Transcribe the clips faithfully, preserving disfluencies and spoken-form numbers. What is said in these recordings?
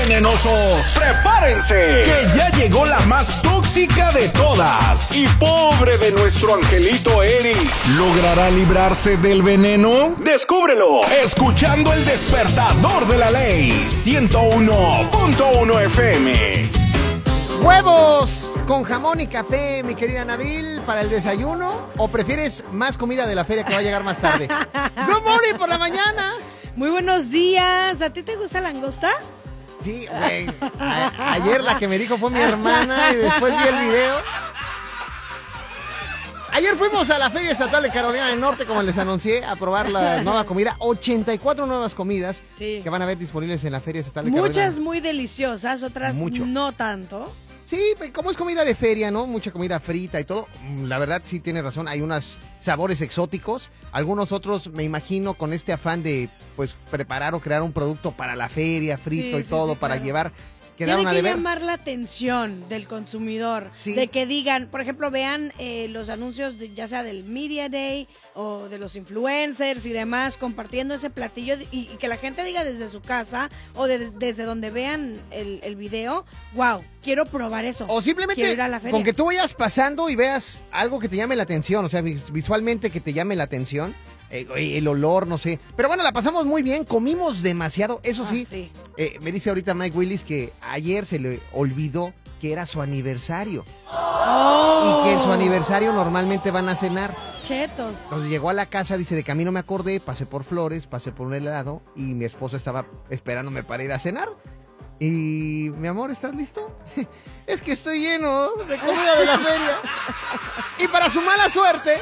venenosos, prepárense, que ya llegó la más tóxica de todas. Y pobre de nuestro angelito Eric, ¿logrará librarse del veneno? Descúbrelo, escuchando El Despertador de la Ley, ciento uno punto uno F M. ¿Huevos con jamón y café, mi querida Nabil, para el desayuno? ¿O prefieres más comida de la feria que va a llegar más tarde? ¡Good morning por la mañana! Muy buenos días. ¿A ti te gusta la langosta? Sí, güey. A- ayer la que me dijo fue mi hermana y después vi el video. Ayer fuimos a la Feria Estatal de Carolina del Norte, como les anuncié, a probar la nueva comida. ochenta y cuatro nuevas comidas Sí. que van a ver disponibles en la Feria Estatal de Carolina. Muchas muy deliciosas, otras Mucho. no tanto. Sí, como es comida de feria, ¿no? Mucha comida frita y todo. La verdad, sí tiene razón. Hay unos sabores exóticos. Algunos otros, me imagino, con este afán de, pues, preparar o crear un producto para la feria, frito Sí, y sí, todo, sí, para claro. llevar. Quedaron Tiene a que deber. llamar la atención del consumidor, Sí. de que digan, por ejemplo, vean eh, los anuncios de- ya sea del Media Day o de los influencers y demás compartiendo ese platillo y, y que la gente diga desde su casa o de- desde donde vean el, el video, wow, quiero probar eso. O simplemente quiero ir a la feria. con que tú vayas pasando y veas algo que te llame la atención, o sea, vis- visualmente que te llame la atención, eh, el olor, no sé. Pero bueno, la pasamos muy bien, comimos demasiado, eso Ah, sí. sí. Eh, me dice ahorita Mike Willis que ayer se le olvidó que era su aniversario. Oh. Y que en su aniversario normalmente van a cenar. Chetos. Entonces llegó a la casa, dice, de camino me acordé, pasé por flores, pasé por un helado y mi esposa estaba esperándome para ir a cenar. Y, mi amor, ¿estás listo? Es que estoy lleno de comida de la feria. Y para su mala suerte,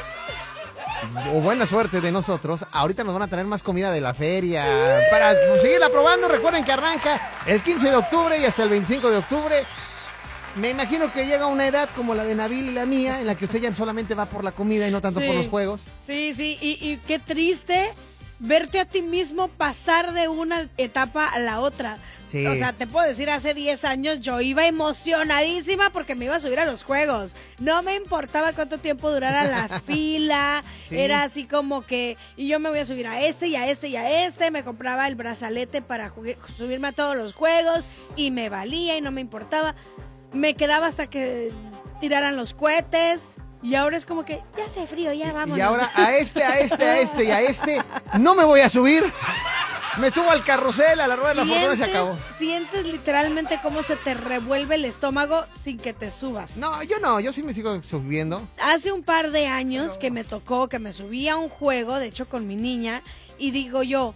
o buena suerte de nosotros, ahorita nos van a traer más comida de la feria. Para seguirla probando, recuerden que arranca el quince de octubre y hasta el veinticinco de octubre. Me imagino que llega una edad como la de Nabil y la mía, en la que usted ya solamente va por la comida y no tanto Sí. por los juegos. Sí, sí, y, y qué triste verte a ti mismo pasar de una etapa a la otra. Sí. O sea, te puedo decir, hace diez años yo iba emocionadísima porque me iba a subir a los juegos. No me importaba cuánto tiempo durara la fila. Sí. Era así como que, y yo me voy a subir a este y a este y a este. Me compraba el brazalete para jugue- subirme a todos los juegos y me valía y no me importaba. Me quedaba hasta que tiraran los cohetes. Y ahora es como que, ya hace frío, ya vamos. Y ahora a este, a este, a este y a este no me voy a subir. Me subo al carrusel, a la rueda de la fortuna y se acabó. Sientes literalmente cómo se te revuelve el estómago sin que te subas. No, yo no, yo sí me sigo subiendo. Hace un par de años que me tocó, que me subí a un juego, de hecho con mi niña, y digo yo,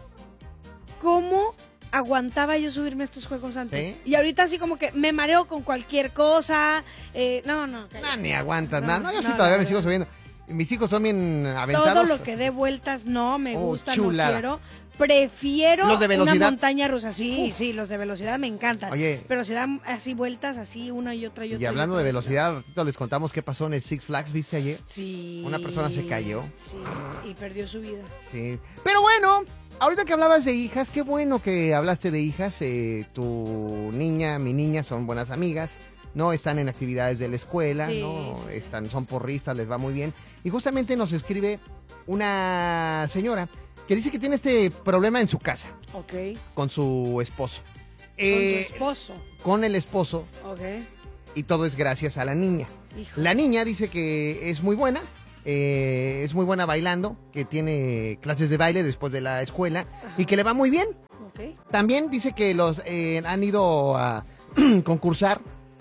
¿cómo aguantaba yo subirme a estos juegos antes? ¿Sí? Y ahorita así como que me mareo con cualquier cosa. eh, no, no. No, ni aguantas No, nada. No, yo sí no, todavía no, me no. sigo subiendo. Mis hijos son bien aventados. Todo lo que dé vueltas no me Oh, gusta, chulada. no quiero. Prefiero ¿Los de una velocidad? montaña rusa. Sí, Uf. sí, los de velocidad me encantan. Oye. Pero si dan así vueltas, así una y otra y otra. Y hablando otra de y otra. velocidad, ratito les contamos qué pasó en el Six Flags, ¿viste ayer? Sí. Una persona se cayó. Sí, y perdió su vida. Sí. Pero bueno, ahorita que hablabas de hijas, qué bueno que hablaste de hijas. Eh, tu niña, mi niña son buenas amigas. No están en actividades de la escuela, Sí, no sí, sí. están, son porristas, les va muy bien. Y justamente nos escribe una señora que dice que tiene este problema en su casa Ok. con su esposo. Con Eh, su esposo. con el esposo, Ok. y todo es gracias a la niña. Hijo. La niña dice que es muy buena, eh, es muy buena bailando, que tiene clases de baile después de la escuela y que le va muy bien. Ok. También dice que los eh, han ido a concursar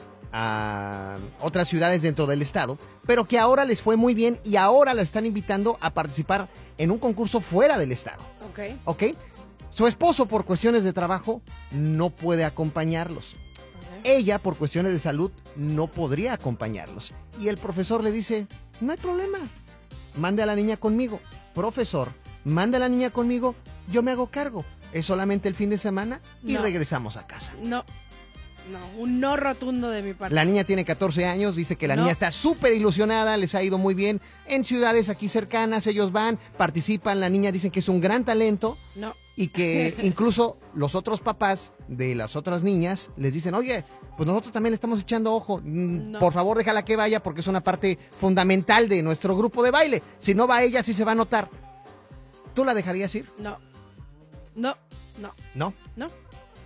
a otras ciudades dentro del estado, pero que ahora les fue muy bien y ahora la están invitando a participar en un concurso fuera del estado. Ok. ¿Ok? Su esposo, por cuestiones de trabajo, no puede acompañarlos. Ella, por cuestiones de salud, no podría acompañarlos. Y el profesor le dice, no hay problema, mande a la niña conmigo. Profesor, mande a la niña conmigo, yo me hago cargo. Es solamente el fin de semana y No. regresamos a casa. No. No, un no rotundo de mi parte. La niña tiene catorce años, dice que la No. niña está súper ilusionada, les ha ido muy bien. En ciudades aquí cercanas, ellos van, participan, la niña dicen que es un gran talento. No. Y que incluso los otros papás de las otras niñas les dicen, oye, pues nosotros también le estamos echando ojo. Mm, No. Por favor, déjala que vaya porque es una parte fundamental de nuestro grupo de baile. Si no va ella, sí se va a notar. ¿Tú la dejarías ir? No. No. No. No. No.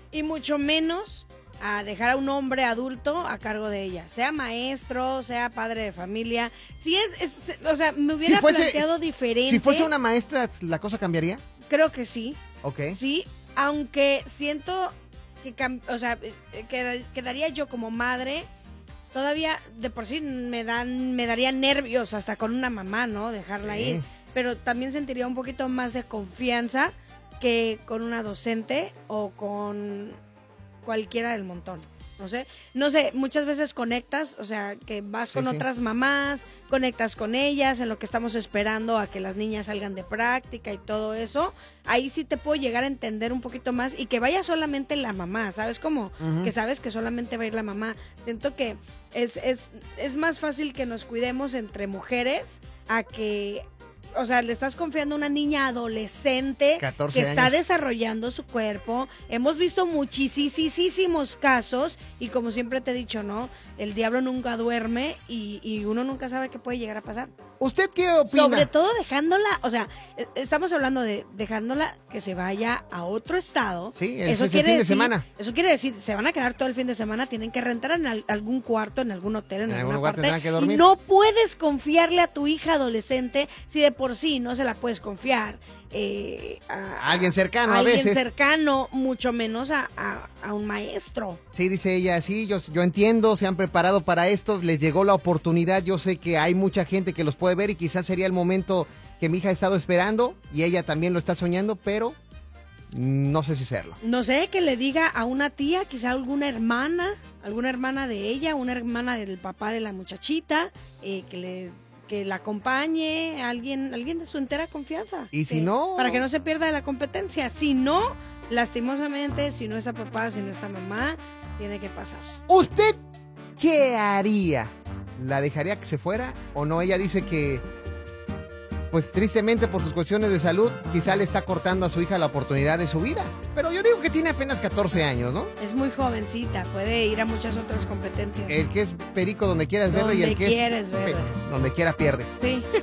y mucho menos a dejar a un hombre adulto a cargo de ella, sea maestro, sea padre de familia. Si es, es o sea, me hubiera Si fuese- planteado diferente. Si fuese una maestra, ¿la cosa cambiaría? Creo que sí. Ok. Sí, aunque siento que, cam- o sea, eh, que- quedaría yo como madre, todavía de por sí me dan, me daría nervios hasta con una mamá, ¿no? Dejarla Sí. ir. Pero también sentiría un poquito más de confianza que con una docente o con cualquiera del montón. No sé, no sé, muchas veces conectas, o sea, que vas Sí, con sí. otras mamás, conectas con ellas en lo que estamos esperando a que las niñas salgan de práctica y todo eso. Ahí sí te puedo llegar a entender un poquito más y que vaya solamente la mamá, ¿sabes cómo? Ujú. Que sabes que solamente va a ir la mamá. Siento que es, es, es más fácil que nos cuidemos entre mujeres a que... O sea, le estás confiando a una niña adolescente catorce que está años. desarrollando su cuerpo. Hemos visto muchísimos casos y como siempre te he dicho, ¿no? El diablo nunca duerme y, y uno nunca sabe qué puede llegar a pasar. ¿Usted qué opina? Sobre todo dejándola, o sea, e- estamos hablando de dejándola que se vaya a otro estado. Sí, el- eso el quiere fin de decir, semana. Eso quiere decir, se van a quedar todo el fin de semana, tienen que rentar en al- algún cuarto, en algún hotel, en, En algún alguna lugar parte. tendrán que Y dormir. no puedes confiarle a tu hija adolescente si de por sí no se la puedes confiar eh, a, A alguien cercano, a alguien veces. cercano, mucho menos a, a- a un maestro. Sí, dice ella, sí, yo, yo entiendo, se han preparado para esto, les llegó la oportunidad, yo sé que hay mucha gente que los puede ver y quizás sería el momento que mi hija ha estado esperando y ella también lo está soñando, pero no sé si hacerlo. No sé, que le diga a una tía, quizá alguna hermana, alguna hermana de ella, una hermana del papá de la muchachita, eh, que le que la acompañe, alguien, alguien de su entera confianza. Y si que- no- Para que no se pierda de la competencia. Si no, lastimosamente, si no está papá, si no está mamá, tiene que pasar. ¿Usted qué haría? ¿La dejaría que se fuera o no? Ella dice que, pues tristemente por sus cuestiones de salud, quizá le está cortando a su hija la oportunidad de su vida. Pero yo digo que tiene apenas catorce años, ¿no? Es muy jovencita, puede ir a muchas otras competencias. El que es perico donde quiera es verde y el Donde que quiera es es verde. pe- donde quiera pierde. Sí.